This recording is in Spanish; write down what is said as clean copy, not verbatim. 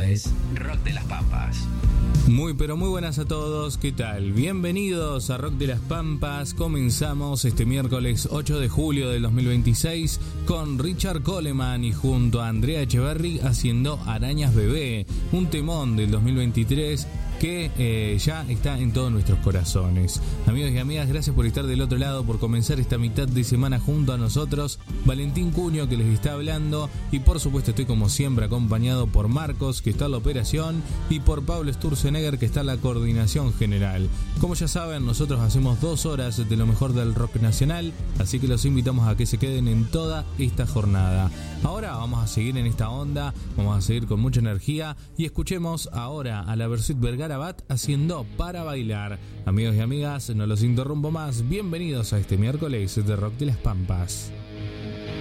es Rock de las Pampas. Muy pero muy buenas a todos, ¿qué tal? Bienvenidos a Rock de las Pampas. Comenzamos este miércoles 8 de julio del 2026 con Richard Coleman y junto a Andrea Echeverry haciendo Arañas Bebé, un temón del 2023 que ya está en todos nuestros corazones. Amigos y amigas, gracias por estar del otro lado, por comenzar esta mitad de semana junto a nosotros. Valentín Cuño que les está hablando y por supuesto estoy como siempre acompañado por Marcos que está en la operación y por Pablo Sturzenegger que está en la coordinación general. Como ya saben, nosotros hacemos 2 horas de lo mejor del rock nacional, así que los invitamos a que se queden en toda esta jornada. Ahora vamos a seguir en esta onda, vamos a seguir con mucha energía y escuchemos ahora a la Versuit Vergara Bat haciendo Para Bailar. Amigos y amigas, no los interrumpo más, bienvenidos a este miércoles de Rock de las Pampas.